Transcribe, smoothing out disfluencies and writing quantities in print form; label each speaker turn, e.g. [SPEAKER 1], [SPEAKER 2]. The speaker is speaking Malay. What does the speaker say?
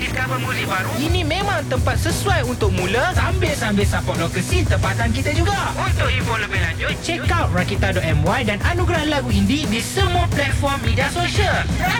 [SPEAKER 1] discover muzik baru?
[SPEAKER 2] Ini memang tempat sesuai untuk mula
[SPEAKER 3] Sambil-sambil support local scene tempatan kita juga.
[SPEAKER 1] Untuk info lebih lanjut,
[SPEAKER 3] Check out Rakita.my dan anugerah lagu indie di semua platform media sosial.